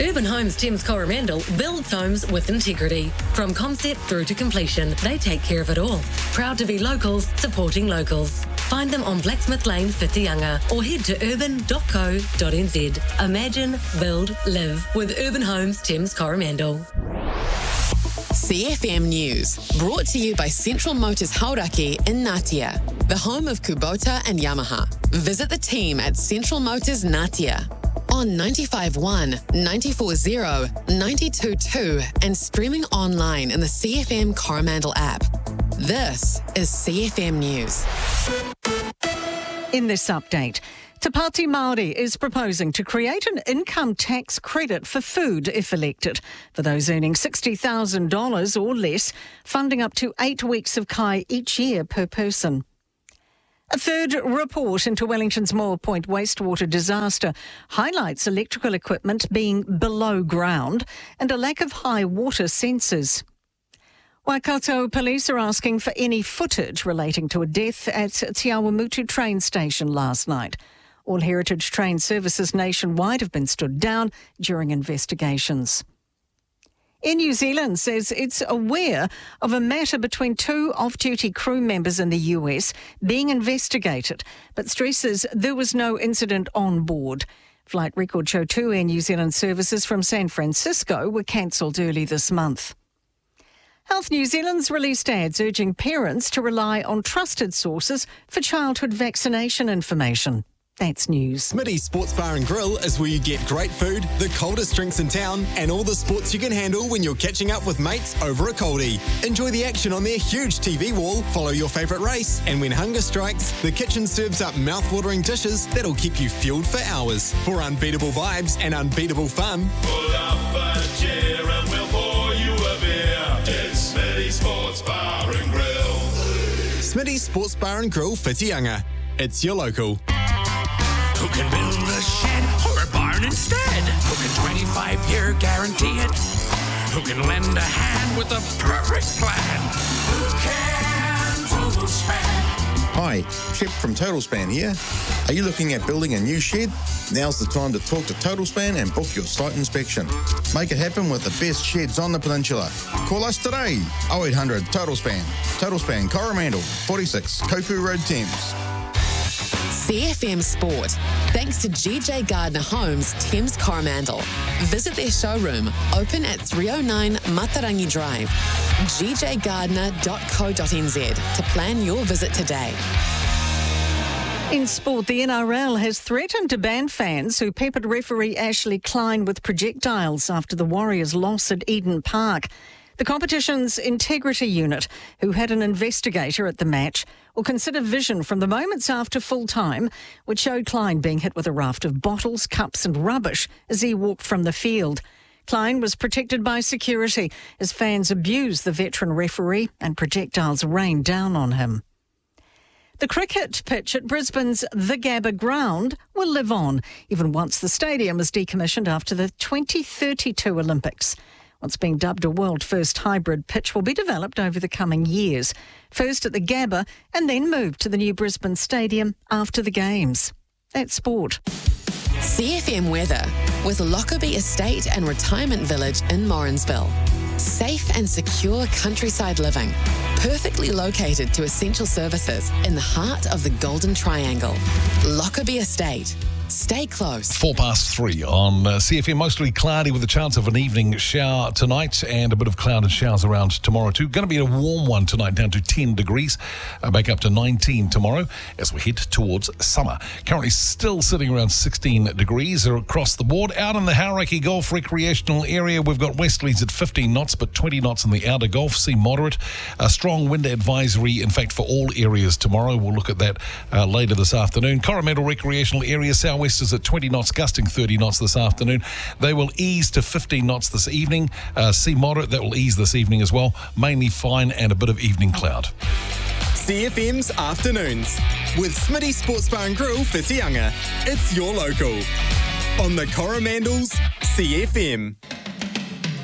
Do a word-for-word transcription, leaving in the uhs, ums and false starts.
Urban Homes Thames Coromandel builds homes with integrity. From concept through to completion, they take care of it all. Proud to be locals, supporting locals. Find them on Blacksmith Lane, Whitianga, or head to urban dot co dot n z. Imagine, build, live with Urban Homes Thames Coromandel. C F M News, brought to you by Central Motors Hauraki in Ngatea, the home of Kubota and Yamaha. Visit the team at Central Motors Ngatea on ninety-five point one, ninety-four point zero, ninety-two point two and streaming online in the C F M Coromandel app. This is C F M News. In this update, Te Pāti Māori is proposing to create an income tax credit for food if elected, for those earning sixty thousand dollars or less, funding up to eight weeks of kai each year per person. A third report into Wellington's Moore Point wastewater disaster highlights electrical equipment being below ground and a lack of high water sensors. Waikato police are asking for any footage relating to a death at Te Awamutu train station last night. All heritage train services nationwide have been stood down during investigations. Air New Zealand says it's aware of a matter between two off-duty crew members in the U S being investigated, but stresses there was no incident on board. Flight records show two Air New Zealand services from San Francisco were cancelled early this month. Health New Zealand's released ads urging parents to rely on trusted sources for childhood vaccination information. That's news. Smitty's Sports Bar and Grill is where you get great food, the coldest drinks in town, and all the sports you can handle when you're catching up with mates over a coldie. Enjoy the action on their huge T V wall, follow your favourite race, and when hunger strikes, the kitchen serves up mouth-watering dishes that'll keep you fueled for hours. For unbeatable vibes and unbeatable fun, pull up a chair and we'll pour you a beer. It's Smitty's Sports Bar and Grill. Smitty's Sports Bar and Grill, Whitianga. It's your local. Who can build a shed or a barn instead? Who can twenty-five year guarantee it? Who can lend a hand with a perfect plan? Who can Total Span? Hi, Shep from Total Span here. Are you looking at building a new shed? Now's the time to talk to Total Span and book your site inspection. Make it happen with the best sheds on the peninsula. Call us today, oh eight hundred Total Span. Total Span Coromandel, forty-six Kopu Road, Thames. C F M Sport, thanks to G J Gardner Homes, Thames Coromandel. Visit their showroom, open at three oh nine Matarangi Drive, g j gardner dot co dot n z to plan your visit today. In sport, the N R L has threatened to ban fans who peppered referee Ashley Klein with projectiles after the Warriors' loss at Eden Park. The competition's integrity unit, who had an investigator at the match, will consider vision from the moments after full time, which showed Klein being hit with a raft of bottles, cups and rubbish as he walked from the field. Klein was protected by security as fans abused the veteran referee and projectiles rained down on him. The cricket pitch at Brisbane's The Gabba ground will live on, even once the stadium is decommissioned after the twenty thirty-two Olympics. What's being dubbed a world-first hybrid pitch will be developed over the coming years, first at the Gabba and then moved to the new Brisbane Stadium after the Games. That's sport. C F M weather with Lockerbie Estate and Retirement Village in Morrinsville. Safe and secure countryside living, perfectly located to essential services in the heart of the Golden Triangle. Lockerbie Estate. Stay close. Four past three on uh, C F M. Mostly cloudy with a chance of an evening shower tonight and a bit of cloud and showers around tomorrow too. Going to be a warm one tonight, down to ten degrees, uh, back up to nineteen tomorrow as we head towards summer. Currently still sitting around sixteen degrees across the board. Out in the Hauraki Golf Recreational Area, we've got westerlies at fifteen knots, but twenty knots in the outer Gulf. Sea moderate. A strong wind advisory, in fact, for all areas tomorrow. We'll look at that uh, later this afternoon. Coromandel Recreational Area, south Westers at twenty knots, gusting thirty knots this afternoon. They will ease to fifteen knots this evening. Uh, sea moderate, that will ease this evening as well. Mainly fine and a bit of evening cloud. C F M's Afternoons with Smitty Sports Bar and Grill, Whitianga. It's your local. On the Coromandel's C F M.